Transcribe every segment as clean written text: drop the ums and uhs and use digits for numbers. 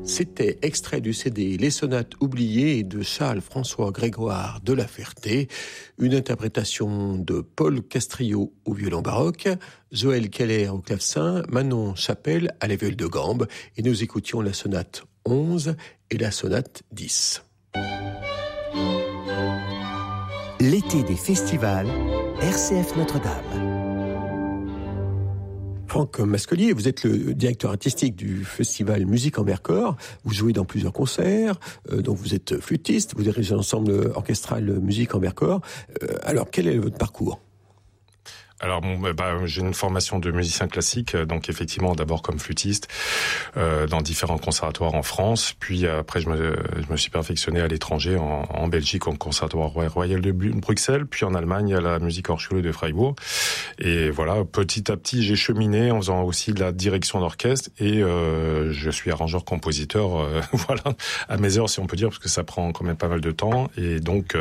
C'était extrait du CD Les Sonates oubliées de Charles-François Grégoire de La Ferté, une interprétation de Paul Castrillo au violon baroque, Joël Keller au clavecin, Manon Chapelle à la viole de gambe, et nous écoutions la sonate 11 et la sonate 10. L'été des festivals, RCF Notre-Dame. Franck Mascolier, vous êtes le directeur artistique du festival Musique en Vercors. Vous jouez dans plusieurs concerts, donc vous êtes flûtiste, vous dirigez l'ensemble orchestral Musique en Vercors. Alors, quel est votre parcours ? Alors j'ai une formation de musicien classique, donc effectivement d'abord comme flûtiste dans différents conservatoires en France, puis après je me suis perfectionné à l'étranger en Belgique au conservatoire royal de Bruxelles, puis en Allemagne à la Musikhochschule de Freiburg. Et voilà, petit à petit j'ai cheminé en faisant aussi de la direction d'orchestre et je suis arrangeur-compositeur, voilà, à mes heures si on peut dire, parce que ça prend quand même pas mal de temps. Et donc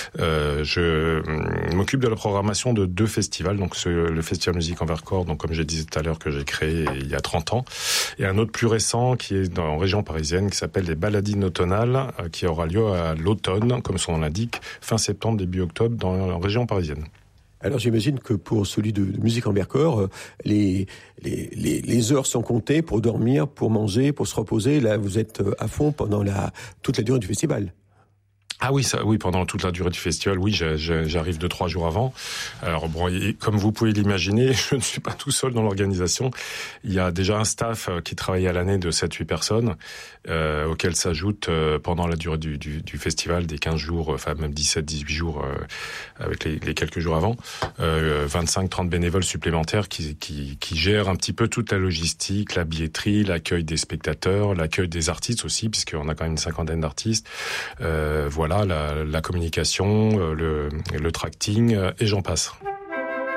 je m'occupe de la programmation de 2 festivals. Donc le Festival Musique en Vercors, donc comme je disais tout à l'heure, que j'ai créé il y a 30 ans, et un autre plus récent qui est en région parisienne, qui s'appelle les Baladines automnales, qui aura lieu à l'automne, comme son nom l'indique, fin septembre, début octobre, dans la région parisienne. Alors j'imagine que pour celui de Musique en Vercors, les heures sont comptées pour dormir, pour manger, pour se reposer. Là, vous êtes à fond pendant toute la durée du festival. Ah oui, pendant toute la durée du festival, oui, j'arrive 2-3 jours avant. Alors bon, comme vous pouvez l'imaginer, je ne suis pas tout seul dans l'organisation. Il y a déjà un staff qui travaille à l'année de 7-8 personnes, auxquels s'ajoutent pendant la durée du festival des 15 jours, enfin même 17-18 jours avec les quelques jours avant, 25-30 bénévoles supplémentaires qui gèrent un petit peu toute la logistique, la billetterie, l'accueil des spectateurs, l'accueil des artistes aussi, puisqu'on a quand même une 50aine d'artistes. Voilà, la communication, le tracting, et j'en passe.